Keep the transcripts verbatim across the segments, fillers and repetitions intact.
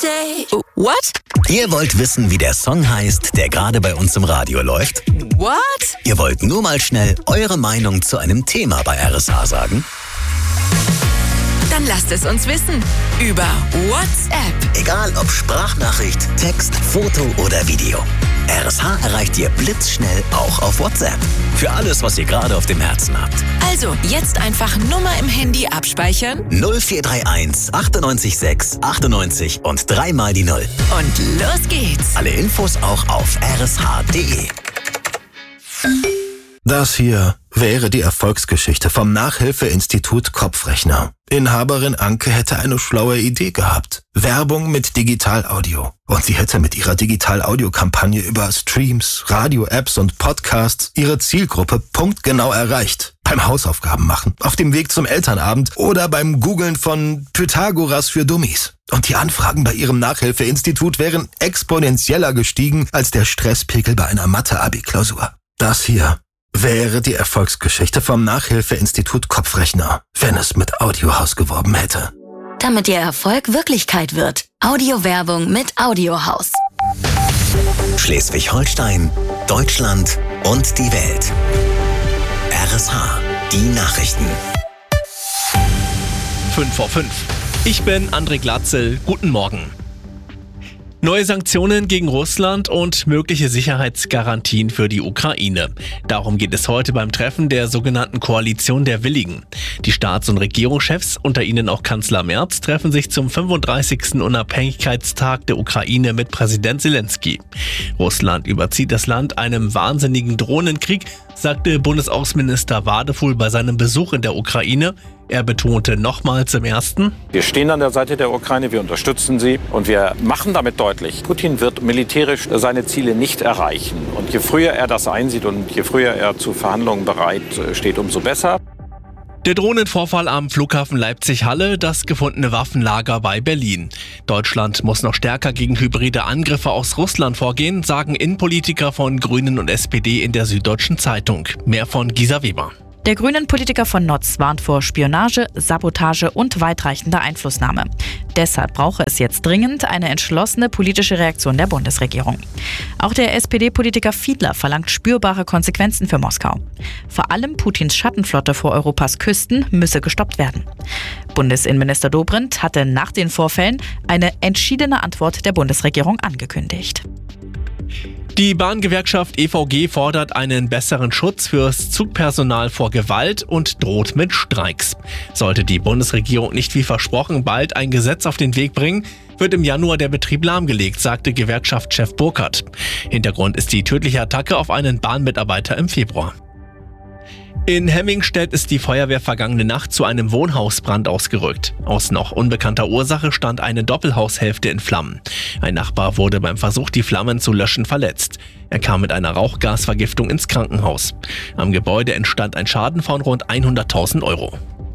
day. What? Ihr wollt wissen, wie der Song heißt, der gerade bei uns im Radio läuft? What? Ihr wollt nur mal schnell eure Meinung zu einem Thema bei R S H sagen? Dann lasst es uns wissen. Über WhatsApp. Egal ob Sprachnachricht, Text, Foto oder Video. R S H erreicht ihr blitzschnell auch auf WhatsApp. Für alles, was ihr gerade auf dem Herzen habt. Also, jetzt einfach Nummer im Handy abspeichern. null vier drei eins achtundneunzig sechs achtundneunzig und dreimal die Null. Und los geht's. Alle Infos auch auf r s h punkt d e. Das hier wäre die Erfolgsgeschichte vom Nachhilfeinstitut Kopfrechner. Inhaberin Anke hätte eine schlaue Idee gehabt. Werbung mit Digital-Audio. Und sie hätte mit ihrer Digital-Audio-Kampagne über Streams, Radio-Apps und Podcasts ihre Zielgruppe punktgenau erreicht. Beim Hausaufgaben machen, auf dem Weg zum Elternabend oder beim Googlen von Pythagoras für Dummies. Und die Anfragen bei ihrem Nachhilfeinstitut wären exponentieller gestiegen als der Stresspegel bei einer Mathe-Abi-Klausur. Das hier wäre die Erfolgsgeschichte vom Nachhilfeinstitut Kopfrechner, wenn es mit Audiohaus geworben hätte. Damit Ihr Erfolg Wirklichkeit wird. Audiowerbung mit Audiohaus. Schleswig-Holstein, Deutschland und die Welt. R S H, die Nachrichten. fünf vor fünf. Ich bin André Glatzel. Guten Morgen. Neue Sanktionen gegen Russland und mögliche Sicherheitsgarantien für die Ukraine. Darum geht es heute beim Treffen der sogenannten Koalition der Willigen. Die Staats- und Regierungschefs, unter ihnen auch Kanzler Merz, treffen sich zum fünfunddreißigsten Unabhängigkeitstag der Ukraine mit Präsident Zelensky. Russland überzieht das Land einem wahnsinnigen Drohnenkrieg, sagte Bundesaußenminister Wadefuhl bei seinem Besuch in der Ukraine. Er betonte nochmals im ersten: Wir stehen an der Seite der Ukraine, wir unterstützen sie und wir machen damit deutlich, Putin wird militärisch seine Ziele nicht erreichen. Und je früher er das einsieht und je früher er zu Verhandlungen bereit steht, umso besser. Der Drohnenvorfall am Flughafen Leipzig-Halle, das gefundene Waffenlager bei Berlin. Deutschland muss noch stärker gegen hybride Angriffe aus Russland vorgehen, sagen Innenpolitiker von Grünen und S P D in der Süddeutschen Zeitung. Mehr von Gisa Weber. Der Grünen-Politiker von Notz warnt vor Spionage, Sabotage und weitreichender Einflussnahme. Deshalb brauche es jetzt dringend eine entschlossene politische Reaktion der Bundesregierung. Auch der S P D-Politiker Fiedler verlangt spürbare Konsequenzen für Moskau. Vor allem Putins Schattenflotte vor Europas Küsten müsse gestoppt werden. Bundesinnenminister Dobrindt hatte nach den Vorfällen eine entschiedene Antwort der Bundesregierung angekündigt. Die Bahngewerkschaft E V G fordert einen besseren Schutz fürs Zugpersonal vor Gewalt und droht mit Streiks. Sollte die Bundesregierung nicht wie versprochen bald ein Gesetz auf den Weg bringen, wird im Januar der Betrieb lahmgelegt, sagte Gewerkschaftschef Burkhardt. Hintergrund ist die tödliche Attacke auf einen Bahnmitarbeiter im Februar. In Hemmingstedt ist die Feuerwehr vergangene Nacht zu einem Wohnhausbrand ausgerückt. Aus noch unbekannter Ursache stand eine Doppelhaushälfte in Flammen. Ein Nachbar wurde beim Versuch, die Flammen zu löschen, verletzt. Er kam mit einer Rauchgasvergiftung ins Krankenhaus. Am Gebäude entstand ein Schaden von rund hunderttausend Euro.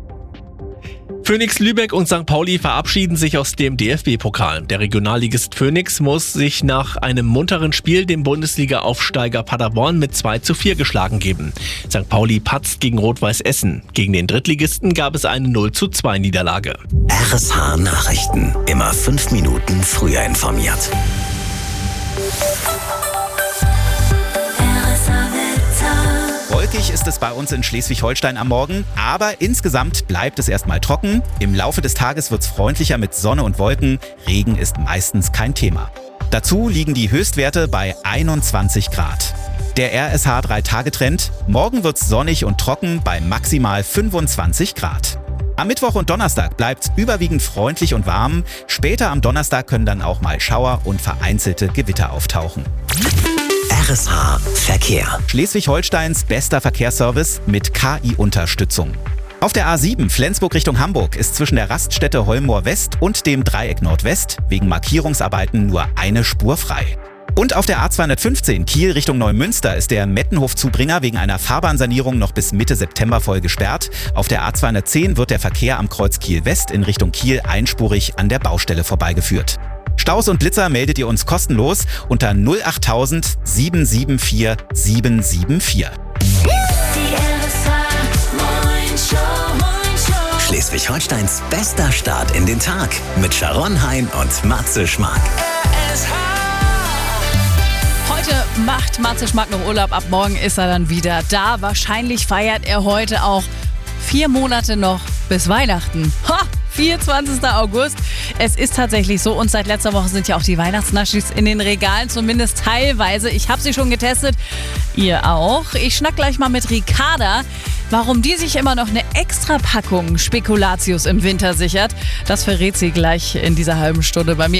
Phoenix Lübeck und Sankt Pauli verabschieden sich aus dem D F B-Pokal. Der Regionalligist Phoenix muss sich nach einem munteren Spiel dem Bundesliga-Aufsteiger Paderborn mit zwei zu vier geschlagen geben. Sankt Pauli patzt gegen Rot-Weiß Essen. Gegen den Drittligisten gab es eine null zu zwei Niederlage. R S H Nachrichten. Immer fünf Minuten früher informiert. Wolkig ist es bei uns in Schleswig-Holstein am Morgen, aber insgesamt bleibt es erstmal trocken. Im Laufe des Tages wird es freundlicher mit Sonne und Wolken. Regen ist meistens kein Thema. Dazu liegen die Höchstwerte bei einundzwanzig Grad. Der R S H drei Tage Trend: Morgen wird es sonnig und trocken bei maximal fünfundzwanzig Grad. Am Mittwoch und Donnerstag bleibt es überwiegend freundlich und warm. Später am Donnerstag können dann auch mal Schauer und vereinzelte Gewitter auftauchen. R S H Verkehr. Schleswig-Holsteins bester Verkehrsservice mit K I-Unterstützung. Auf der A sieben Flensburg Richtung Hamburg ist zwischen der Raststätte Holmoor West und dem Dreieck Nordwest wegen Markierungsarbeiten nur eine Spur frei. Und auf der A zweihundertfünfzehn Kiel Richtung Neumünster ist der Mettenhof-Zubringer wegen einer Fahrbahnsanierung noch bis Mitte September voll gesperrt. Auf der A zweihundertzehn wird der Verkehr am Kreuz Kiel West in Richtung Kiel einspurig an der Baustelle vorbeigeführt. Staus und Blitzer meldet ihr uns kostenlos unter null achttausend sieben sieben vier sieben sieben vier. Schleswig-Holsteins bester Start in den Tag mit Sharon Hein und Matze Schmark. Heute macht Matze Schmark noch Urlaub, ab morgen ist er dann wieder da. Wahrscheinlich feiert er heute auch vier Monate noch bis Weihnachten. Ha! vierundzwanzigsten August. Es ist tatsächlich so und seit letzter Woche sind ja auch die Weihnachtsnaschis in den Regalen, zumindest teilweise. Ich habe sie schon getestet, ihr auch. Ich schnack gleich mal mit Ricarda, warum die sich immer noch eine extra Packung Spekulatius im Winter sichert. Das verrät sie gleich in dieser halben Stunde bei mir.